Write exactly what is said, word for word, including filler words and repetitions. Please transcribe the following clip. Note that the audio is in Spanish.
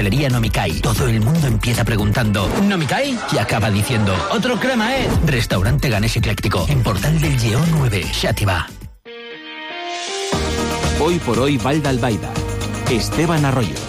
Pastelería Nomikai. Todo el mundo empieza preguntando ¿Nomikai? Y acaba diciendo otro crema, ¿eh? Restaurante Ganés Ecléctico. En Portal del Lleó nueve, Xàtiva. Hoy por hoy, Val d'Albaida. Esteban Arroyo.